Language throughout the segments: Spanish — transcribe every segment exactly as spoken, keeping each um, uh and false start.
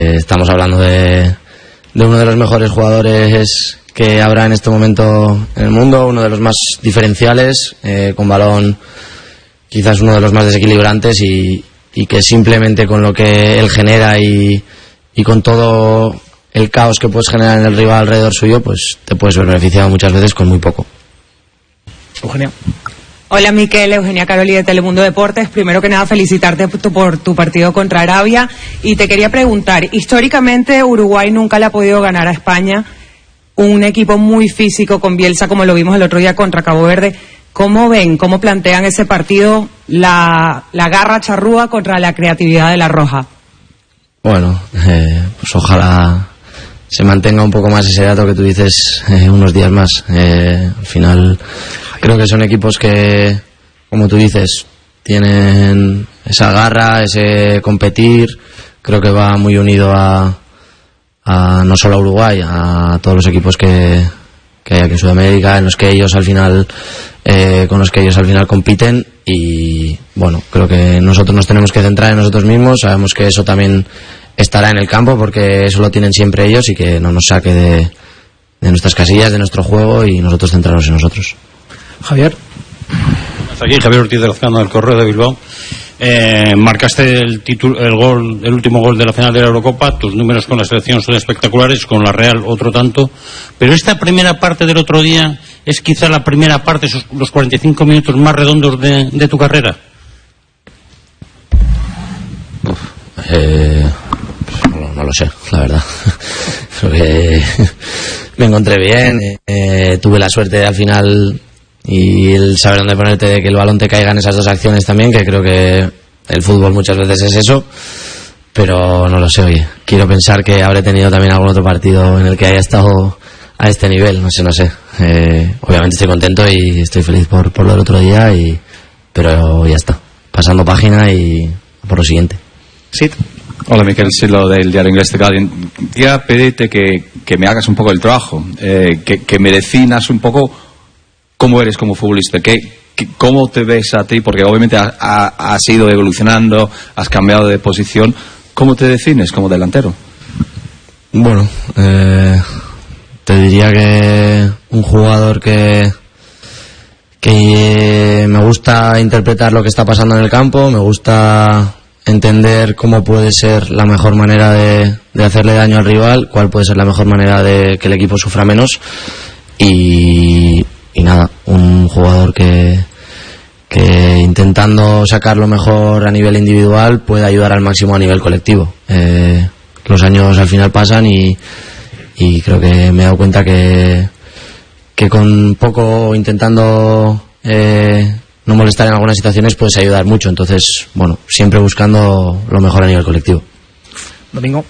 estamos hablando de, de uno de los mejores jugadores que habrá en este momento en el mundo, uno de los más diferenciales, eh, con balón quizás uno de los más desequilibrantes y, y que simplemente con lo que él genera y, y con todo el caos que puedes generar en el rival alrededor suyo, pues te puedes ver beneficiado muchas veces con muy poco. Eugenia. Hola Miquel, Eugenia Caroli de Telemundo Deportes. Primero que nada felicitarte por tu partido contra Arabia y te quería preguntar, históricamente Uruguay nunca le ha podido ganar a España, un equipo muy físico con Bielsa como lo vimos el otro día contra Cabo Verde. ¿Cómo ven, cómo plantean ese partido, la, la garra charrúa contra la creatividad de la Roja? Bueno, eh, pues ojalá se mantenga un poco más ese dato que tú dices, eh, unos días más. Eh, al final creo que son equipos que, como tú dices, tienen esa garra, ese competir. Creo que va muy unido a, a no solo a Uruguay, a todos los equipos que, que hay aquí en Sudamérica, en los que ellos al final, eh, con los que ellos al final compiten. Y bueno, creo que nosotros nos tenemos que centrar en nosotros mismos. Sabemos que eso también estará en el campo porque eso lo tienen siempre ellos y que no nos saque de, de nuestras casillas, de nuestro juego y nosotros centrarnos en nosotros. Javier. Aquí Javier Ortiz de Lozano del Correo de Bilbao. Eh, marcaste el título, el gol, el último gol de la final de la Eurocopa. Tus números con la selección son espectaculares, con la Real otro tanto. Pero esta primera parte del otro día es quizá la primera parte, esos, los cuarenta y cinco minutos más redondos de, de tu carrera. Uf, eh, no, no lo sé, la verdad. Porque me encontré bien, eh, tuve la suerte de, al final, y el saber dónde ponerte, de que el balón te caiga en esas dos acciones también, que creo que el fútbol muchas veces es eso, pero no lo sé. Oye, quiero pensar que habré tenido también algún otro partido en el que haya estado a este nivel, no sé, no sé. Eh, obviamente estoy contento y estoy feliz por, por lo del otro día, y pero ya está, pasando página y por lo siguiente. Sí. Hola Miquel, soy lo del diario inglés The Guardian. Quería pedirte que, que me hagas un poco el trabajo, eh, que, que me definas un poco cómo eres como futbolista, que, que, cómo te ves a ti, porque obviamente ha, ha, has ido evolucionando, has cambiado de posición. ¿Cómo te defines como delantero? Bueno, eh, te diría que un jugador que que me gusta interpretar lo que está pasando en el campo, me gusta entender cómo puede ser la mejor manera de, de hacerle daño al rival, cuál puede ser la mejor manera de que el equipo sufra menos, y, y nada, un jugador que, que intentando sacar lo mejor a nivel individual puede ayudar al máximo a nivel colectivo. Eh, los años al final pasan y, y creo que me he dado cuenta que, que con poco, intentando eh, no molestar en algunas situaciones, puedes ayudar mucho. Entonces, bueno, siempre buscando lo mejor a nivel colectivo. Domingo.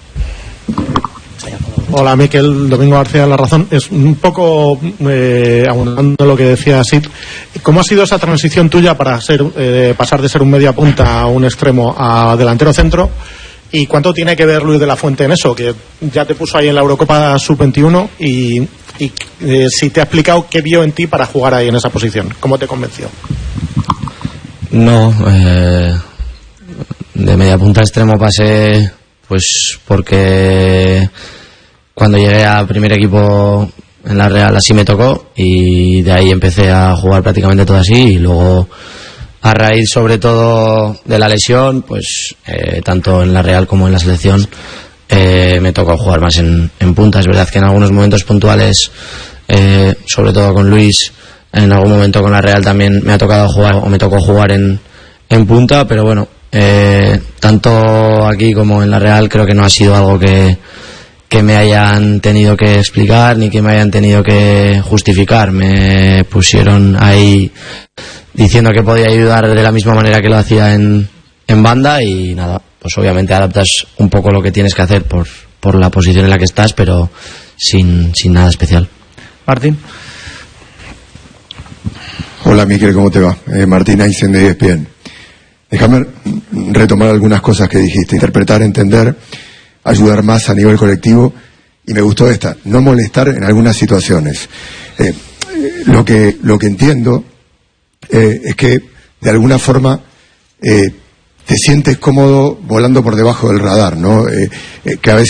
Hola Miquel, Domingo García, La Razón. Es un poco eh, abundando lo que decía Sid. ¿Cómo ha sido esa transición tuya para ser eh, pasar de ser un media punta a un extremo a delantero centro? ¿Y cuánto tiene que ver Luis de la Fuente en eso? Que ya te puso ahí en la Eurocopa sub veintiuno y, y eh, si te ha explicado qué vio en ti para jugar ahí en esa posición. ¿Cómo te convenció? No, eh, de media punta a extremo pasé pues porque cuando llegué al primer equipo en la Real así me tocó, y de ahí empecé a jugar prácticamente todo así, y luego a raíz sobre todo de la lesión, pues eh, tanto en la Real como en la selección eh, me tocó jugar más en, en punta. Es verdad que en algunos momentos puntuales, eh, sobre todo con Luis, en algún momento con la Real también me ha tocado jugar, o me tocó jugar en, en punta, pero bueno, eh, tanto aquí como en la Real creo que no ha sido algo que, que me hayan tenido que explicar ni que me hayan tenido que justificar. Me pusieron ahí diciendo que podía ayudar de la misma manera que lo hacía en, en banda, y nada, pues obviamente adaptas un poco lo que tienes que hacer por, por la posición en la que estás, pero sin, sin nada especial. Martín. Hola Miquel, ¿cómo te va? Eh, Martín Aysen de E S P N. Déjame retomar algunas cosas que dijiste. Interpretar, entender, ayudar más a nivel colectivo, y me gustó esta, no molestar en algunas situaciones. Eh, lo que lo que entiendo eh, es que de alguna forma eh, te sientes cómodo volando por debajo del radar, ¿no? Eh, eh, que a veces